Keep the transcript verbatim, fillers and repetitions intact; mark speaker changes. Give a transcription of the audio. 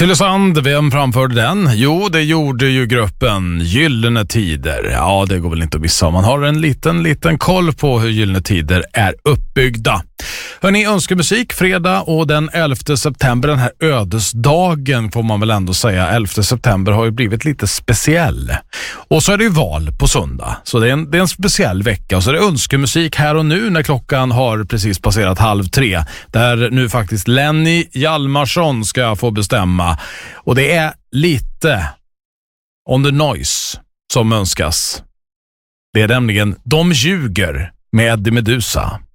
Speaker 1: Tylösand, vem framförde den? Jo, det gjorde ju gruppen Gyllene Tider. Ja, det går väl inte att missa om man har en liten, liten koll på hur Gyllene Tider är uppbyggda. Hörrni, önskemusik fredag och den elfte september, den här ödesdagen får man väl ändå säga. elfte september har ju blivit lite speciell. Och så är det ju val på söndag. Så det är en, det är en speciell vecka. Och så är det önskemusik här och nu när klockan har precis passerat halv tre. Där nu faktiskt Lenny Hjalmarsson ska få bestämma. Och det är lite On the Noise som önskas. Det är nämligen De ljuger med Eddie Meduza.